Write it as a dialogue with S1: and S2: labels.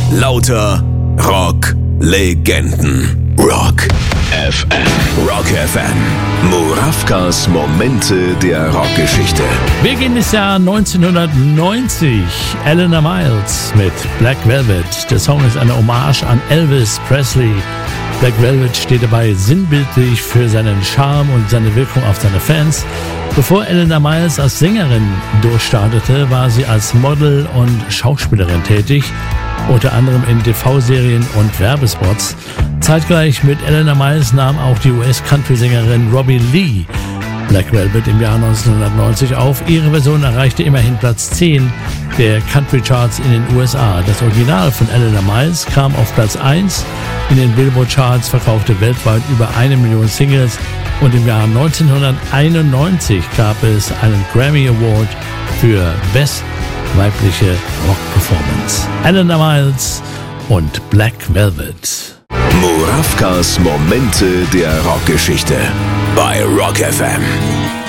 S1: Lauter Rock-Legenden. Rock FM. Rock FM. Murawkas Momente der Rockgeschichte.
S2: Wir gehen ins Jahr 1990. Eleanor Miles mit Black Velvet. Der Song ist eine Hommage an Elvis Presley. Black Velvet steht dabei sinnbildlich für seinen Charme und seine Wirkung auf seine Fans. Bevor Eleanor Miles als Sängerin durchstartete, war sie als Model und Schauspielerin tätig, unter anderem in TV-Serien und Werbespots. Zeitgleich mit Eleanor Miles nahm auch die US-Country-Sängerin Robbie Lee Black Velvet im Jahr 1990 auf. Ihre Version erreichte immerhin Platz 10 der Country-Charts in den USA. Das Original von Eleanor Miles kam auf Platz 1 in den Billboard-Charts, verkaufte weltweit über 1 Million Singles und im Jahr 1991 gab es einen Grammy Award für Best weibliche Rock-Performance. Eleanor Miles und Black Velvet.
S1: Murawkas Momente der Rockgeschichte bei Rock FM.